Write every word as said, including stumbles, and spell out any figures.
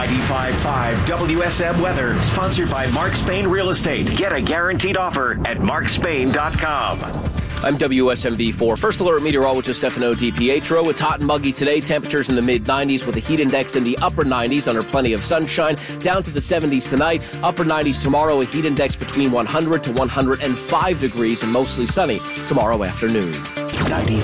ninety-five point five W S M Weather, sponsored by Mark Spain Real Estate. Get a guaranteed offer at mark spain dot com. I'm W S M V four First Alert meteorologist Stefano DiPietro. It's hot and muggy today. Temperatures in the mid nineties with a heat index in the upper nineties under plenty of sunshine. Down to the seventies tonight. Upper nineties tomorrow. A heat index between one hundred to one hundred five degrees and mostly sunny tomorrow afternoon.